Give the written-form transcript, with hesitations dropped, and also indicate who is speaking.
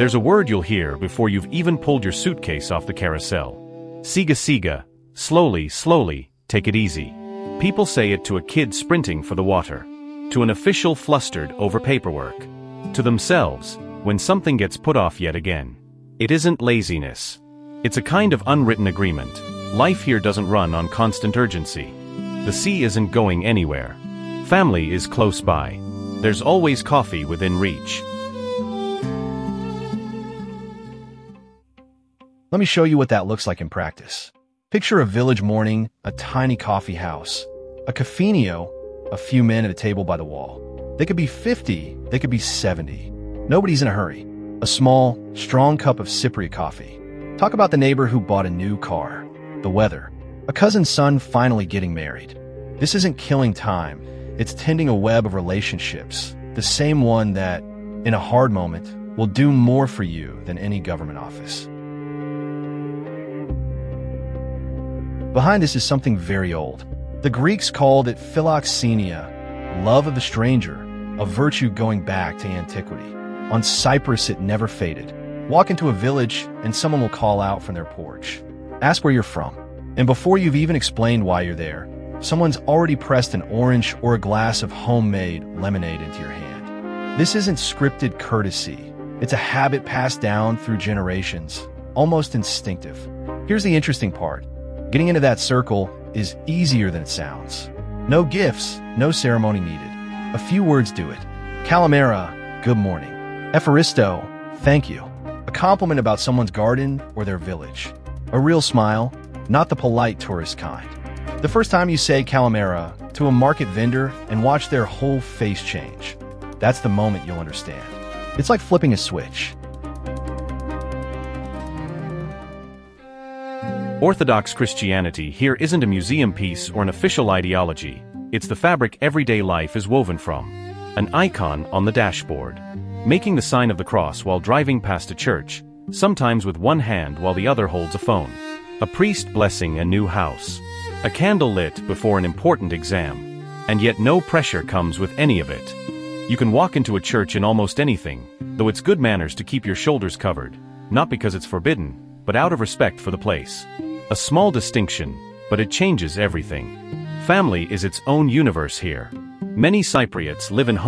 Speaker 1: There's a word you'll hear before you've even pulled your suitcase off the carousel. Siga siga, slowly, slowly, take it easy. People say it to a kid sprinting for the water, to an official flustered over paperwork, to themselves when something gets put off yet again. It isn't laziness. It's a kind of unwritten agreement. Life here doesn't run on constant urgency. The sea isn't going anywhere. Family is close by. There's always coffee within reach.
Speaker 2: Let me show you what that looks like in practice. Picture a village morning, a tiny coffee house, a cafeteria, a few men at a table by the wall. They could be 50, they could be 70. Nobody's in a hurry. A small, strong cup of Cypriot coffee. Talk about the neighbor who bought a new car. The weather. A cousin's son finally getting married. This isn't killing time. It's tending a web of relationships. The same one that, in a hard moment, will do more for you than any government office. Behind this is something very old. The Greeks called it philoxenia, love of the stranger, a virtue going back to antiquity. On Cyprus, it never faded. Walk into a village and someone will call out from their porch. Ask where you're from. And before you've even explained why you're there, someone's already pressed an orange or a glass of homemade lemonade into your hand. This isn't scripted courtesy. It's a habit passed down through generations, almost instinctive. Here's the interesting part. Getting into that circle is easier than it sounds. No gifts, no ceremony needed. A few words do it. Kalamera, good morning. Epharisto, thank you. A compliment about someone's garden or their village. A real smile, not the polite tourist kind. The first time you say Kalamera to a market vendor and watch their whole face change, that's the moment you'll understand. It's like flipping a switch.
Speaker 1: Orthodox Christianity here isn't a museum piece or an official ideology. It's the fabric everyday life is woven from. An icon on the dashboard. Making the sign of the cross while driving past a church, sometimes with one hand while the other holds a phone. A priest blessing a new house. A candle lit before an important exam. And yet no pressure comes with any of it. You can walk into a church in almost anything, though it's good manners to keep your shoulders covered, not because it's forbidden, but out of respect for the place. A small distinction, but it changes everything. Family is its own universe here. Many Cypriots live in homes